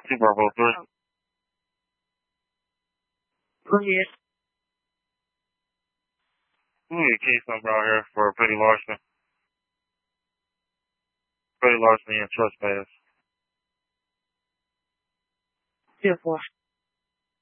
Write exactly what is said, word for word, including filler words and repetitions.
Two Bravo three. Go ahead. We need a case number out here for petty larceny. Petty larceny and trespass. ten four.